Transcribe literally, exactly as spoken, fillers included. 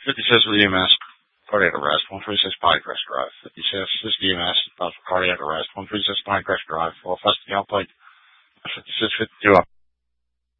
fifty-six with E M S, cardiac arrest, one forty-six Pinecrest Drive. fifty-six, this is E M S, cardiac arrest, one forty-six Pinecrest Drive, full custody outbreak. fifty-six fifty-two up.